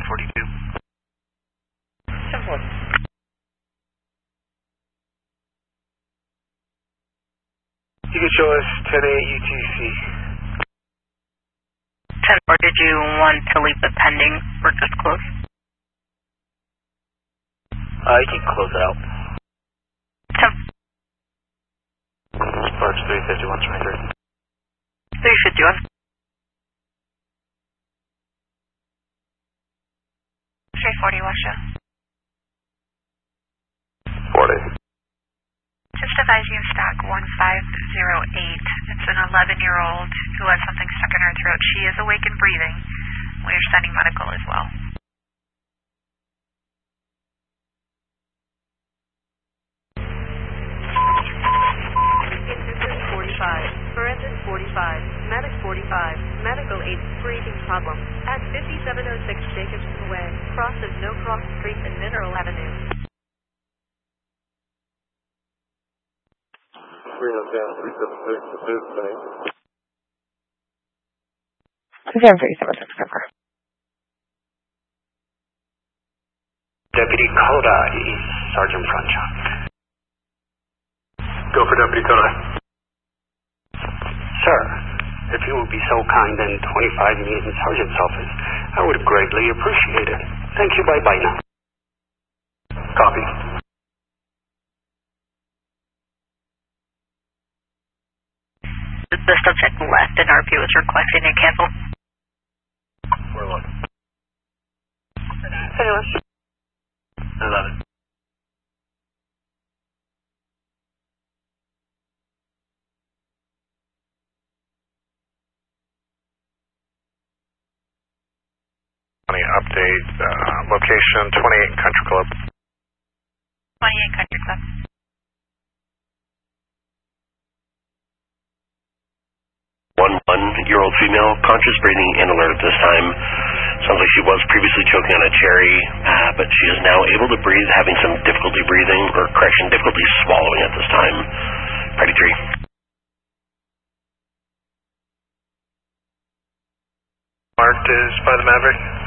1042. 1040. You can show us 10-8 UTC. 10-4, did you want to leave the pending or just close? You can close it out. 10. Approach 35123. 351. 340, Russia. 40. Just advise you of stock 1508. It's an 11-year-old who has something stuck in her throat. She is awake and breathing. We are sending medical as well. Assistant 45, forensic 45, medic 45, medical 8 breathing problem at 5706 Jacobson Way, crosses No Cross Street and Mineral Avenue. 376 cover. Deputy Coda is Sergeant Franchak. Go for Deputy Coda. Sir, if you would be so kind and 25 me in Sergeant's office, I would greatly appreciate it. Thank you, bye-bye now. Copy. The subject left and RP was requesting a cancel. We're looking. 11. 11. Update, location 28 Country Club. 28 Country Club. One-year-old female, conscious breathing and alert at this time. Sounds like she was previously choking on a cherry, but she is now able to breathe, having some difficulty breathing, or correction, difficulty swallowing at this time. Priority 3. Marked is by the Maverick.